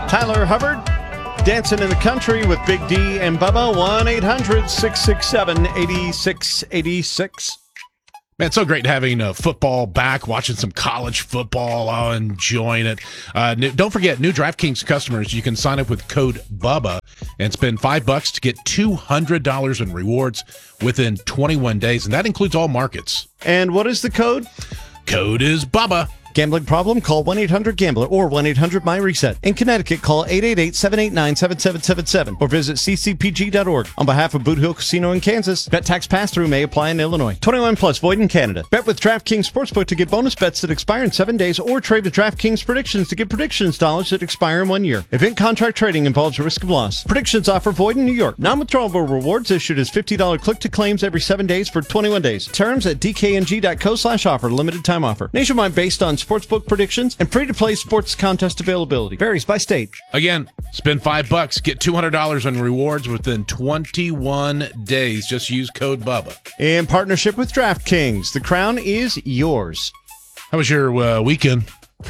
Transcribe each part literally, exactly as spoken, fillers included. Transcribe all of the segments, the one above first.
Tyler Hubbard, Dancing in the Country with Big D and Bubba. one eight hundred six six seven eight six eight six. Man, it's so great having uh, football back, watching some college football, oh, enjoying it. Uh, new, don't forget, new DraftKings customers, you can sign up with code BUBBA and spend five bucks to get two hundred dollars in rewards within twenty-one days, and that includes all markets. And what is the code? Code is BUBBA. Gambling problem? Call one eight hundred gambler or one eight hundred my reset. In Connecticut, call eight eight eight, seven eight nine, seven seven seven seven or visit c c p g dot org. On behalf of Boot Hill Casino in Kansas, bet tax pass-through may apply in Illinois. twenty-one plus, void in Canada. Bet with DraftKings Sportsbook to get bonus bets that expire in seven days or trade with DraftKings Predictions to get predictions dollars that expire in one year. Event contract trading involves a risk of loss. Predictions offer void in New York. Non-withdrawable rewards issued as fifty dollars click-to-claims every seven days for twenty-one days. Terms at d k n g dot co slash offer. Limited time offer. Nationwide based on Sportsbook predictions and free-to-play sports contest availability. Varies by state. Again, spend five bucks, get two hundred dollars in rewards within twenty-one days. Just use code BUBBA. In partnership with DraftKings, the crown is yours. How was your uh, weekend?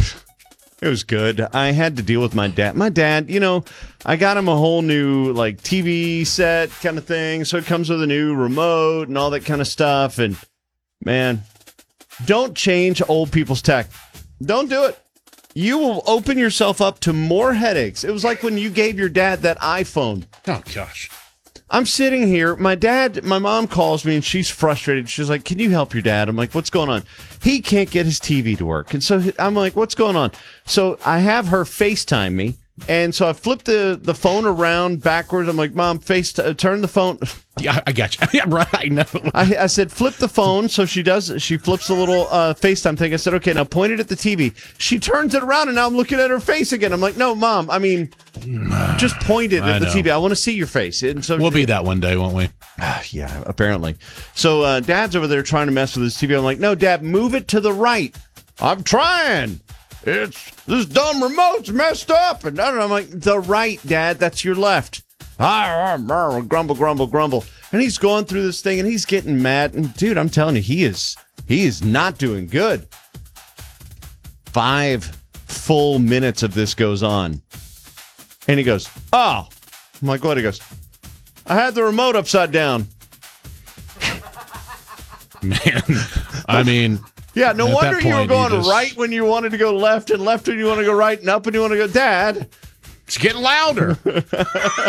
It was good. I had to deal with my dad. My dad, you know, I got him a whole new like T V set kind of thing. So it comes with a new remote and all that kind of stuff. And man, don't change old people's tech. Don't do it. You will open yourself up to more headaches. It was like when you gave your dad that iPhone. Oh, gosh. I'm sitting here. My dad, my mom calls me and she's frustrated. She's like, can you help your dad? I'm like, what's going on? He can't get his T V to work. And so I'm like, what's going on? So I have her FaceTime me. And so I flipped the, the phone around backwards. I'm like, Mom, face t- turn the phone. Yeah, I got you. Yeah, right. I know. I, I said, flip the phone. So she does. She flips the little uh, FaceTime thing. I said, okay, now point it at the T V. She turns it around, and now I'm looking at her face again. I'm like, no, Mom. I mean, just point it I at the know. T V. I want to see your face. And so We'll be that one day, won't we? yeah, apparently. So uh, Dad's over there trying to mess with his T V. I'm like, no, Dad, move it to the right. I'm trying. It's this dumb remote's messed up. And I don't know, I'm like, the right, Dad, that's your left. Ah, ah, ah, grumble, grumble, grumble. And he's going through this thing and he's getting mad. And dude, I'm telling you, he is he is not doing good. Five full minutes of this goes on. And he goes, oh. I'm like, what? He goes, I had the remote upside down. Man, I mean... Yeah, no At wonder that you were point, going you just- right when you wanted to go left and left when you want to go right and up when you want to go, Dad. It's getting louder.